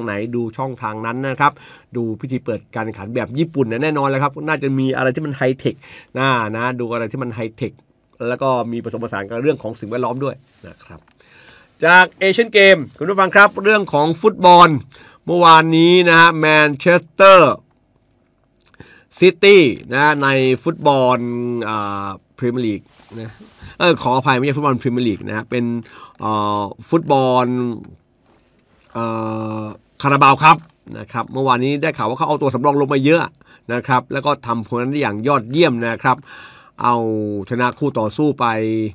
ไหนดูช่องทางนั้นนะครับดูพิธีเปิดการแข่งขันแบบญี่ปุ่นแน่นอนเลยครับน่าจะมีอะไรที่มันไฮเทคนะดูอะไรที่มันไฮเทคแล้วก็มีผสมผสานกับเรื่องของสิ่งแวดล้อมด้วยนะครับจากเอเชียนเกมคุณผู้ฟังครับเรื่องของฟุตบอลเมื่อวานนี้นะฮะแมนเชสเตอร์ซิตี้นะในฟุตบอลพรีเมียร์ลีกนะขออภัยไม่ใช่ฟุตบอลพรีเมียร์ลีกนะฮะเป็นฟุตบอลคาราบาวครับนะครับเมื่อวานนี้ได้ข่าวว่าเขาเอาตัวสำรองลงมาเยอะนะครับแล้วก็ทำผลงานได้อย่างยอดเยี่ยมนะครับเอาชนะคู่ต่อสู้ไป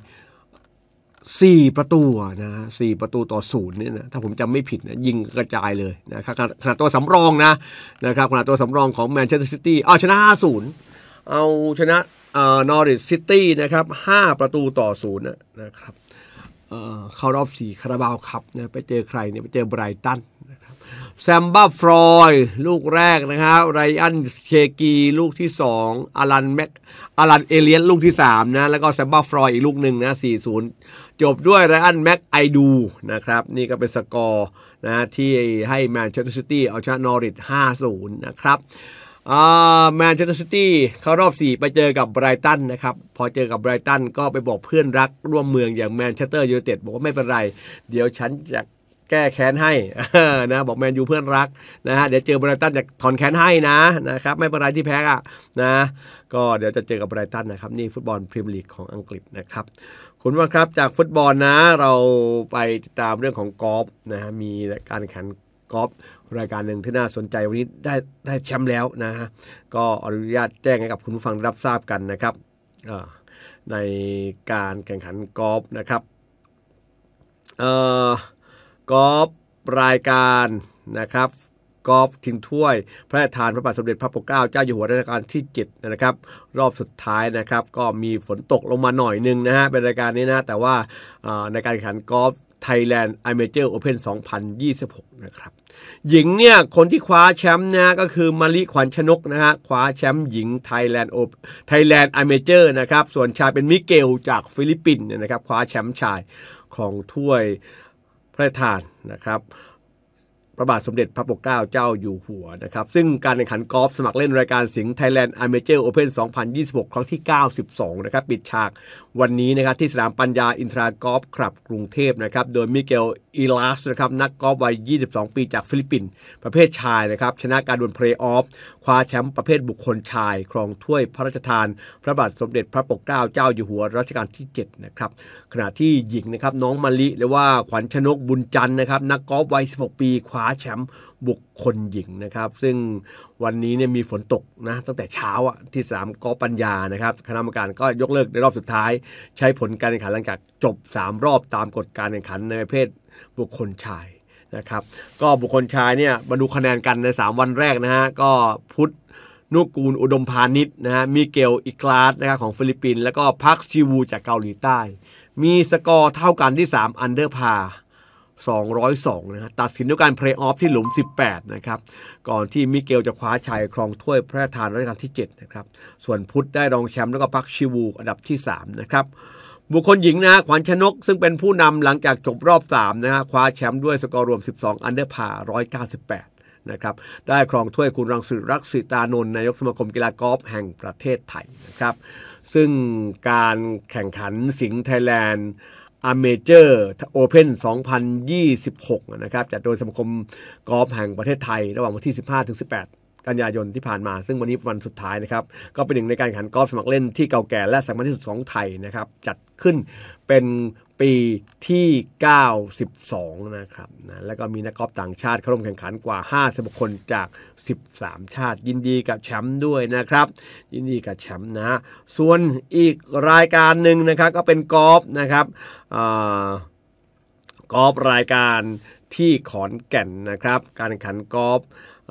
4 ประตูนะ4 ประตูต่อ0เนี่ยนะถ้าผมจำไม่ผิดนะยิงกระจายเลยนะครับขณะตัวสำรองนะครับขณะตัวสำรองของแมนเชสเตอร์ซิตี้ชนะ 5-0 เอาชนะนอริทซิตี้นะครับ5 ประตูต่อ0นะครับเข้ารอบ4คาราบาวคัพนะไปเจอใครเนี่ยไปเจอไบรตันนะครับแซมบ้าฟรอยลูกแรกนะครับไรอันเคกีลูกที่2อารันเอเลียนลูกที่3นะแล้วก็แซมบ้าฟรอยอีกลูกหนึ่งนะ 4-0 จบด้วยไรอันแม็กไอดูนะครับนี่ก็เป็นสกอร์นะที่ให้แมนเชสเตอร์ซิตี้เอาชนะนอริท 5-0 นะครับแมนเชสเตอร์ซิตี้เข้ารอบ4ไปเจอกับไบรตันนะครับพอเจอกับไบรตันก็ไปบอกเพื่อนรักร่วมเมืองอย่างแมนเชสเตอร์ยูไนเต็ดบอกว่าไม่เป็นไรเดี๋ยวฉันจะแก้แค้นให้นะบอกแมนยูเพื่อนรักนะฮะเดี๋ยวเจอไบรตันจะถอนแค้นให้นะครับไม่เป็นไรที่แพ้นะก็เดี๋ยวจะเจอกับไบรตันนะครับนี่ฟุตบอลพรีเมียร์ลีกของอังกฤษนะครับคุณว่าครับจากฟุตบอลนะเราไปติดตามเรื่องของกอล์ฟนะฮะมีการแข่งกอล์ฟรายการหนึ่งที่น่าสนใจวันนี้ได้แชมป์แล้วนะฮะก็อนุญาตแจ้งให้กับคุณผู้ฟังรับทราบกันนะครับในการแข่งขันกอล์ฟนะครับกอล์ฟรายการนะครับกอล์ฟชิงถ้วยพระราชทานพระบาทสมเด็จพระปกเกล้าเจ้าอยู่หัวรัชกาลที่7นะครับรอบสุดท้ายนะครับก็มีฝนตกลงมาหน่อยนึงนะฮะเป็นรายการนี้นะแต่ว่าในการแข่งขันกอล์ฟThailand Amateur Open 2026นะครับหญิงเนี่ยคนที่คว้าแชมป์นะก็คือมาลิขวัญชนกนะฮะคว้าแชมป์หญิง Thailand Amateur นะครับส่วนชายเป็นมิเกลจากฟิลิปปินส์นะครับคว้าแชมป์ชายของถ้วยพระราชทานนะครับพระบาทสมเด็จพระปกเกล้าเจ้าอยู่หัวนะครับซึ่งการแข่งขันกอล์ฟสมัครเล่นรายการสิงห์ Thailand Amateur Open 2026 ครั้งที่ 92 นะครับปิดฉากวันนี้นะครับที่สนามปัญญาอินทรากอล์ฟคลับกรุงเทพนะครับโดยมิเกลอีลาสนะครับนักกอล์ฟวัย 22 ปีจากฟิลิปปินส์ประเภทชายนะครับชนะการดวลเพลย์ออฟคว้าแชมป์ประเภทบุคคลชายครองถ้วยพระราชทานพระบาทสมเด็จพระปกเกล้าเจ้าอยู่หัวรัชกาลที่7นะครับขณะที่หญิงนะครับน้องมะลิหรือว่าขวัญชนกบุญจันทร์นะครับนักกอล์ฟวัย 16 ปีคว้าแชมป์บุคคลหญิงนะครับซึ่งวันนี้เนี่ยมีฝนตกนะตั้งแต่เช้าที่สนามกอล์ฟปัญญานะครับคณะกรรมการก็ยกเลิกในรอบสุดท้ายใช้ผลการแข่งขันหลังจากจบ3 รอบตามกฎการแข่งขันในประเภทบุคคลชายนะครับก็บุคคลชายเนี่ยมาดูคะแนนกันใน3 วันแรกนะฮะก็พุทธนุกูลอุดมพานิชนะฮะมิเกลอิกลาสนะครับของฟิลิปปินส์แล้วก็พักชิวูจากเกาหลีใต้มีสกอร์เท่ากันที่3อันเดอร์พา202นะฮะตัดสินด้วยการเพลย์ออฟที่หลุม18นะครับก่อนที่มิเกลจะคว้าชัยครองถ้วยพระราชทานรัชกาลที่7นะครับส่วนพุทธได้รองแชมป์แล้วก็พักชิวูอันดับที่3นะครับบุคคลหญิงนะขวัญชนกซึ่งเป็นผู้นำหลังจากจบรอบ3นะฮะคว้าแชมป์ด้วยสกอร์รวม12อันเดอร์พา198นะครับได้ครองถ้วยคุณรังสิรักษิตานนท์นายกสมาคมกีฬากอล์ฟแห่งประเทศไทยนะครับซึ่งการแข่งขันสิงห์ไทยแลนด์Amateur Open 2026นะครับจัดโดยสมาคมกอล์ฟแห่งประเทศไทยระหว่างวันที่ 15-18 กันยายนที่ผ่านมาซึ่งวันนี้วันสุดท้ายนะครับก็เป็นหนึ่งในการแข่งขันกอล์ฟสมัครเล่นที่เก่าแก่และสำคัญที่สุดของไทยนะครับจัดขึ้นเป็นปีที่92นะครับนะแล้วก็มีนักกอล์ฟต่างชาติเข้าร่วมแข่งขันกว่า50คนจาก13ชาติยินดีกับแชมป์ด้วยนะครับยินดีกับแชมป์นะส่วนอีกรายการหนึ่งนะครับก็เป็นกอล์ฟนะครับกอล์ฟรายการที่ขอนแก่นนะครับการแข่งขันกอล์ฟ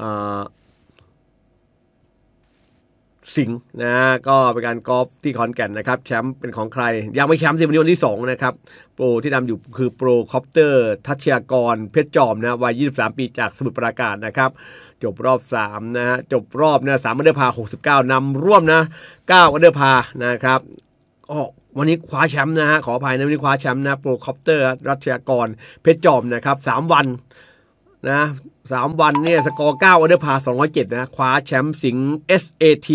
สิงห์นะก็เป็นการกอล์ฟที่ขอนแก่นนะครับแชมป์เป็นของใครยังไม่แชมป์สิวันนี้วันที่2นะครับโปรที่นำอยู่คือโปรคอปเตอร์ทัชยากรเพชรจอมนะวัย23ปีจากสมุทรปราการนะครับจบรอบ3นะฮะจบรอบนะ3อันเดอร์พา69นำร่วมนะ9อันเดอร์พานะครับวันนี้คว้าแชมป์นะฮะขออภัยนะวันนี้คว้าแชมป์นะโปรคอปเตอร์รัชยากรเพชรจอมนะครับ3วันนะ3วันเนี่ยสกอร์9อันเดอร์พา207นะคว้าแชมป์สิงห์ SAT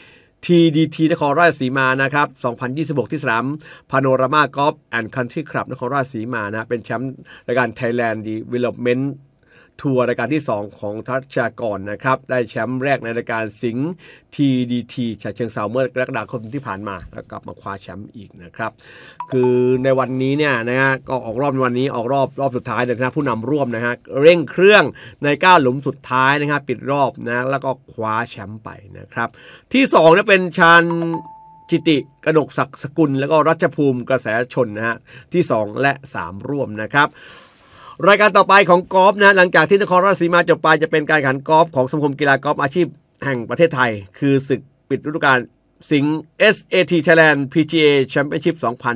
TDT นครราชสีมานะครับ2026ที่สนามพาโนรามากอล์ฟแอนด์คันทรีคลับนครราชสีมานะเป็นแชมป์รายการ Thailand Development ทัวร์รายการที่2ของทัชชากรนะครับได้แชมป์แรกในรายการสิงห์ TDT ฉะเชิงเทราเมื่อกรกฎาคมที่ผ่านมาแล้วกลับมาคว้าแชมป์อีกนะครับคือในวันนี้เนี่ยนะฮะก็ออกรอบในวันนี้ออกรอบสุดท้ายนะผู้นำร่วมนะฮะเร่งเครื่องใน9หลุมสุดท้ายนะครับปิดรอบนะแล้วก็คว้าแชมป์ไปนะครับที่2เนี่ยเป็นชาญจิติกนกศักดิ์สกุลแล้วก็รัชภูมิกระแสชนนะฮะที่2และ3ร่วมนะครับรายการต่อไปของกอล์ฟนะหลังจากที่นครราชสีมาจบไปจะเป็นการแข่งขันกอล์ฟของสมาคมกีฬากอล์ฟอาชีพแห่งประเทศไทยคือศึกปิดฤดูกาลสิงห์ SAT Thailand PGA Championship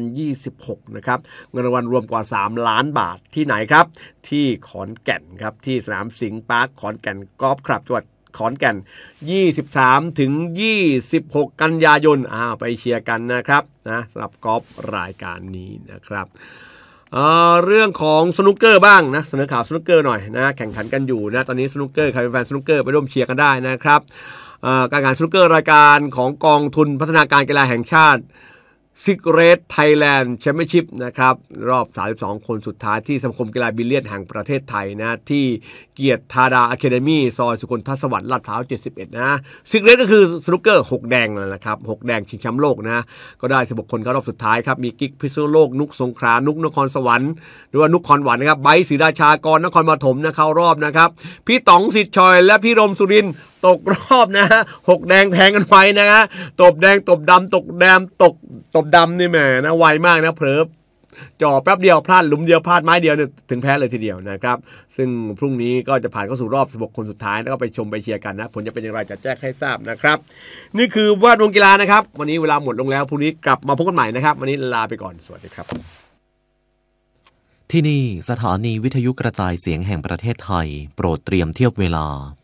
2026นะครับเงินรางวัลรวมกว่า3ล้านบาทที่ไหนครับที่ขอนแก่นครับที่สนามสิงห์ปาร์คขอนแก่นกอล์ฟคลับจังหวัดขอนแก่น23ถึง26กันยายนไปเชียร์กันนะครับนะสำหรับกอล์ฟรายการนี้นะครับเรื่องของสนุกเกอร์บ้างนะเสนอข่าวสนุกเกอร์หน่อยนะแข่งขันกันอยู่นะตอนนี้สนุกเกอร์ใครเป็นแฟนสนุกเกอร์ไปร่วมเชียร์กันได้นะครับการแข่งขันสนุกเกอร์รายการของกองทุนพัฒนาการกีฬาแห่งชาติซิกเรตไทยแลนด์แชมเปี้ยนชิพนะครับรอบ32คนสุดท้ายที่สมาคมกีฬาบิลเลียนแห่งประเทศไทยนะที่เกียรติธาดาอะคาเดมี่ซอยสุคนทสวัสดิ์ลาดพร้าว71นะซิกเรตก็คือสนุกเกอร์6แดงนะครับ6แดงชิงแชมป์โลกนะก็ได้16คนเข้ารอบสุดท้ายครับมีกิ๊กพิษณุโลกนุกสงขลานุกนครสวรรค์หรือว่านุกคอนหวันนะครับไบร์ทศรีราชากรนครปฐมนะเข้ารอบนะครับพี่ต๋องสิทธิ์ชอยและพี่รมสุรินทร์ตกรอบนะฮะ6แดงแทงกันไวนะฮะตบแดงตบดำตกแดงตบดำนี่แหมนะไวมากนะเผลอจ่อแป๊บเดียวพลาดหลุมเดียวพลาดไม้เดียวเนี่ยถึงแพ้เลยทีเดียวนะครับซึ่งพรุ่งนี้ก็จะผ่านเข้าสู่รอบ16คนสุดท้ายแล้วก็ไปชมไปเชียร์กันนะผลจะเป็นอย่างไรจะแจ้งให้ทราบนะครับนี่คือวาดวงกีฬานะครับวันนี้เวลาหมดลงแล้วพรุ่งนี้กลับมาพบกันใหม่นะครับวันนี้ลาไปก่อนสวัสดีครับที่นี่สถานีวิทยุกระจายเสียงแห่งประเทศไทยโปรดเตรียมเทียบเวลา